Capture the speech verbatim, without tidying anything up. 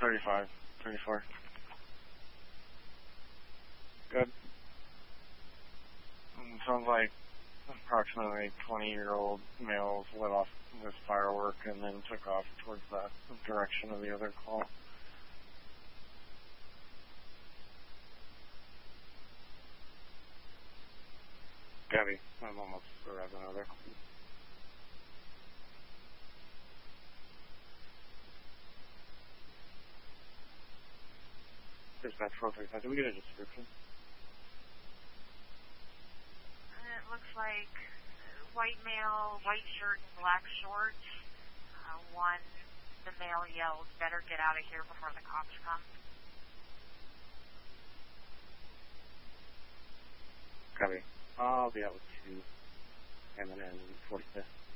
thirty-five, thirty-four. Good. Mm, sounds like approximately twenty-year-old male let off this firework and then took off towards the direction of the other call. Gabby, I'm almost arrived another. Dispatch four thirty-five, did we get a description? It looks like white male, white shirt and black shorts. Uh, one, the male yelled, better get out of here before the cops come. Copy. I'll be out with two. And then forty-fifth.